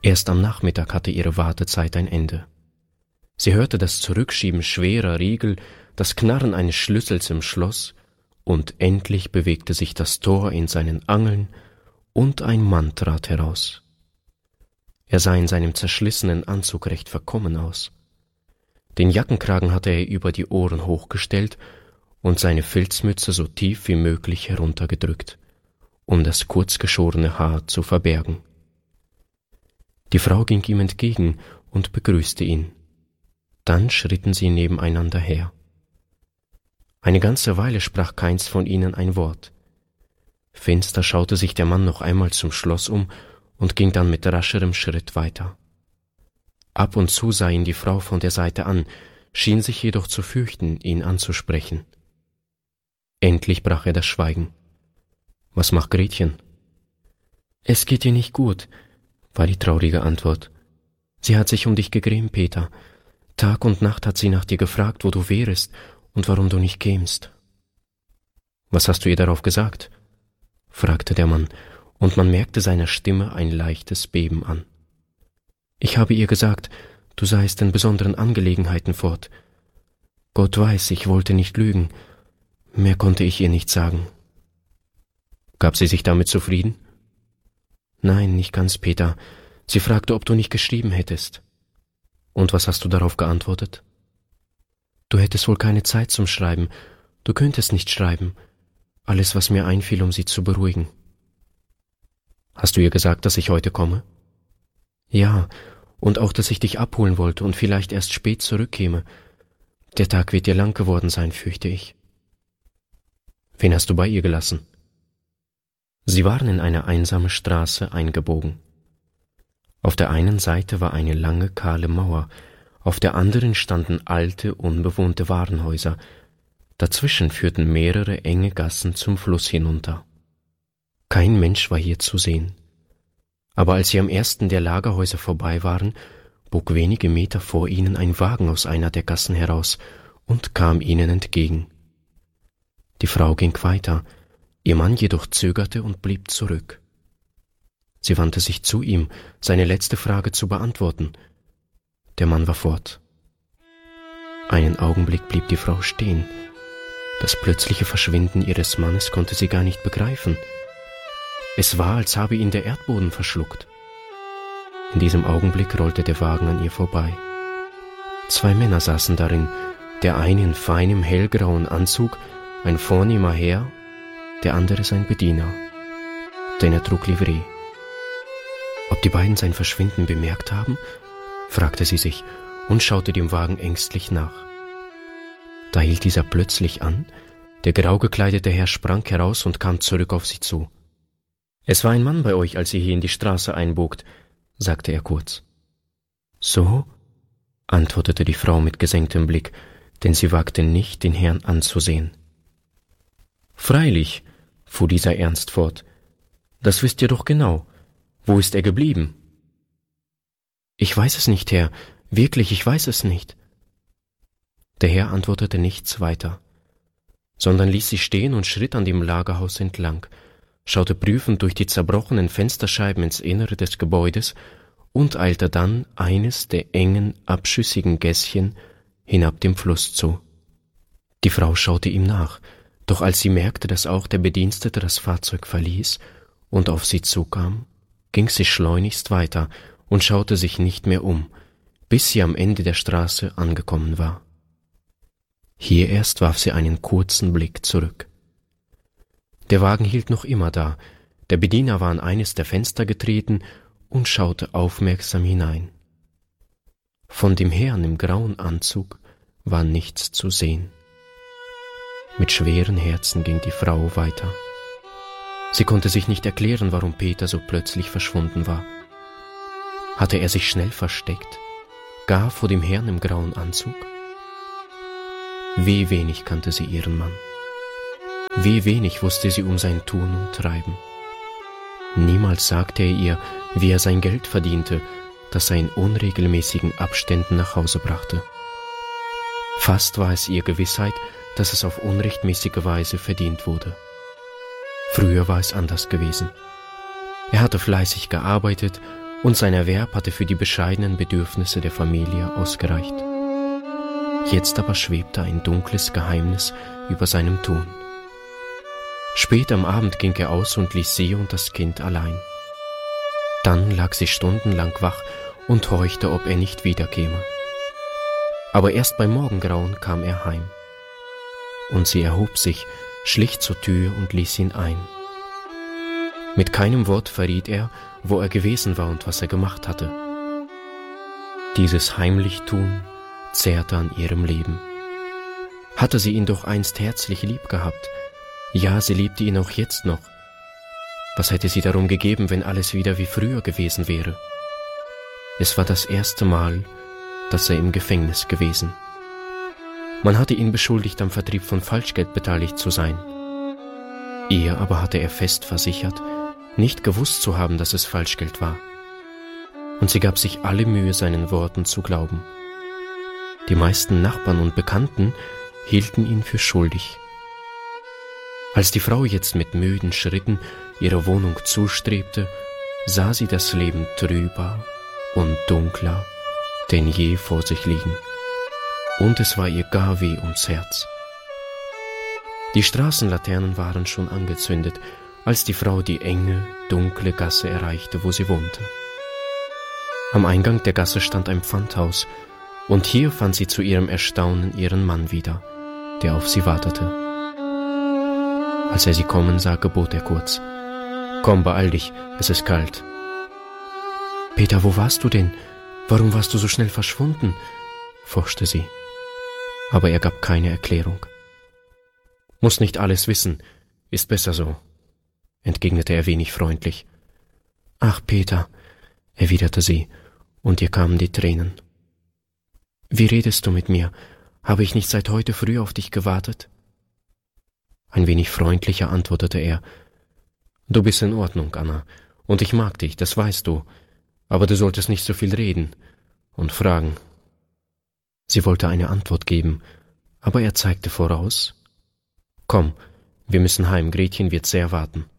Erst am Nachmittag hatte ihre Wartezeit ein Ende. Sie hörte das Zurückschieben schwerer Riegel, das Knarren eines Schlüssels im Schloss, und endlich bewegte sich das Tor in seinen Angeln, und ein Mann trat heraus. Er sah in seinem zerschlissenen Anzug recht verkommen aus. Den Jackenkragen hatte er über die Ohren hochgestellt und seine Filzmütze so tief wie möglich heruntergedrückt, um das kurzgeschorene Haar zu verbergen. Die Frau ging ihm entgegen und begrüßte ihn. Dann schritten sie nebeneinander her. Eine ganze Weile sprach keins von ihnen ein Wort. Finster schaute sich der Mann noch einmal zum Schloss um und ging dann mit rascherem Schritt weiter. Ab und zu sah ihn die Frau von der Seite an, schien sich jedoch zu fürchten, ihn anzusprechen. Endlich brach er das Schweigen. »Was macht Gretchen?« »Es geht ihr nicht gut«, war die traurige Antwort. »Sie hat sich um dich gegrämt, Peter. Tag und Nacht hat sie nach dir gefragt, wo du wärest und warum du nicht kämst.« »Was hast du ihr darauf gesagt?« fragte der Mann, und man merkte seiner Stimme ein leichtes Beben an. »Ich habe ihr gesagt, du seiest in besonderen Angelegenheiten fort. Gott weiß, ich wollte nicht lügen. Mehr konnte ich ihr nicht sagen.« »Gab sie sich damit zufrieden?« »Nein, nicht ganz, Peter. Sie fragte, ob du nicht geschrieben hättest.« »Und was hast du darauf geantwortet?« »Du hättest wohl keine Zeit zum Schreiben. Du könntest nicht schreiben. Alles, was mir einfiel, um sie zu beruhigen.« »Hast du ihr gesagt, dass ich heute komme?« »Ja, und auch, dass ich dich abholen wollte und vielleicht erst spät zurückkäme. Der Tag wird dir lang geworden sein, fürchte ich.« »Wen hast du bei ihr gelassen?« Sie waren in eine einsame Straße eingebogen. Auf der einen Seite war eine lange, kahle Mauer, auf der anderen standen alte, unbewohnte Warenhäuser. Dazwischen führten mehrere enge Gassen zum Fluss hinunter. Kein Mensch war hier zu sehen. Aber als sie am ersten der Lagerhäuser vorbei waren, bog wenige Meter vor ihnen ein Wagen aus einer der Gassen heraus und kam ihnen entgegen. Die Frau ging weiter, ihr Mann jedoch zögerte und blieb zurück. Sie wandte sich zu ihm, seine letzte Frage zu beantworten. Der Mann war fort. Einen Augenblick blieb die Frau stehen. Das plötzliche Verschwinden ihres Mannes konnte sie gar nicht begreifen. Es war, als habe ihn der Erdboden verschluckt. In diesem Augenblick rollte der Wagen an ihr vorbei. 2 Männer saßen darin, der eine in feinem, hellgrauen Anzug, ein vornehmer Herr, der andere sein Bediener, denn er trug Livree. Ob die beiden sein Verschwinden bemerkt haben, fragte sie sich und schaute dem Wagen ängstlich nach. Da hielt dieser plötzlich an, der grau gekleidete Herr sprang heraus und kam zurück auf sie zu. »Es war ein Mann bei euch, als ihr hier in die Straße einbogt«, sagte er kurz. »So?«, antwortete die Frau mit gesenktem Blick, denn sie wagte nicht, den Herrn anzusehen. »Freilich«, fuhr dieser ernst fort, »das wisst ihr doch genau. Wo ist er geblieben?« »Ich weiß es nicht, Herr, wirklich, ich weiß es nicht.« Der Herr antwortete nichts weiter, sondern ließ sie stehen und schritt an dem Lagerhaus entlang, schaute prüfend durch die zerbrochenen Fensterscheiben ins Innere des Gebäudes und eilte dann eines der engen, abschüssigen Gässchen hinab dem Fluss zu. Die Frau schaute ihm nach, doch als sie merkte, dass auch der Bedienstete das Fahrzeug verließ und auf sie zukam, ging sie schleunigst weiter und schaute sich nicht mehr um, bis sie am Ende der Straße angekommen war. Hier erst warf sie einen kurzen Blick zurück. Der Wagen hielt noch immer da, der Bediener war an eines der Fenster getreten und schaute aufmerksam hinein. Von dem Herrn im grauen Anzug war nichts zu sehen. Mit schweren Herzen ging die Frau weiter. Sie konnte sich nicht erklären, warum Peter so plötzlich verschwunden war. Hatte er sich schnell versteckt, gar vor dem Herrn im grauen Anzug? Wie wenig kannte sie ihren Mann. Wie wenig wusste sie um sein Tun und Treiben. Niemals sagte er ihr, wie er sein Geld verdiente, das er in unregelmäßigen Abständen nach Hause brachte. Fast war es ihr Gewissheit, dass es auf unrechtmäßige Weise verdient wurde. Früher war es anders gewesen. Er hatte fleißig gearbeitet und sein Erwerb hatte für die bescheidenen Bedürfnisse der Familie ausgereicht. Jetzt aber schwebte ein dunkles Geheimnis über seinem Tun. Spät am Abend ging er aus und ließ sie und das Kind allein. Dann lag sie stundenlang wach und horchte, ob er nicht wiederkäme. Aber erst beim Morgengrauen kam er heim. Und sie erhob sich, schlich zur Tür und ließ ihn ein. Mit keinem Wort verriet er, wo er gewesen war und was er gemacht hatte. Dieses Heimlichtun zehrte an ihrem Leben. Hatte sie ihn doch einst herzlich lieb gehabt, ja, sie liebte ihn auch jetzt noch. Was hätte sie darum gegeben, wenn alles wieder wie früher gewesen wäre? Es war das erste Mal, dass er im Gefängnis gewesen. Man hatte ihn beschuldigt, am Vertrieb von Falschgeld beteiligt zu sein. Ihr aber hatte er fest versichert, nicht gewusst zu haben, dass es Falschgeld war. Und sie gab sich alle Mühe, seinen Worten zu glauben. Die meisten Nachbarn und Bekannten hielten ihn für schuldig. Als die Frau jetzt mit müden Schritten ihrer Wohnung zustrebte, sah sie das Leben trüber und dunkler denn je vor sich liegen. Und es war ihr gar weh ums Herz. Die Straßenlaternen waren schon angezündet, als die Frau die enge, dunkle Gasse erreichte, wo sie wohnte. Am Eingang der Gasse stand ein Pfandhaus, und hier fand sie zu ihrem Erstaunen ihren Mann wieder, der auf sie wartete. Als er sie kommen sah, gebot er kurz: »Komm, beeil dich, es ist kalt.« »Peter, wo warst du denn? Warum warst du so schnell verschwunden?« forschte sie. Aber er gab keine Erklärung. »Muss nicht alles wissen, ist besser so«, entgegnete er wenig freundlich. »Ach, Peter«, erwiderte sie, und ihr kamen die Tränen. »Wie redest du mit mir? Habe ich nicht seit heute früh auf dich gewartet?« Ein wenig freundlicher antwortete er: »Du bist in Ordnung, Anna, und ich mag dich, das weißt du, aber du solltest nicht so viel reden und fragen.« Sie wollte eine Antwort geben, aber er zeigte voraus: »Komm, wir müssen heim, Gretchen wird sehr warten.«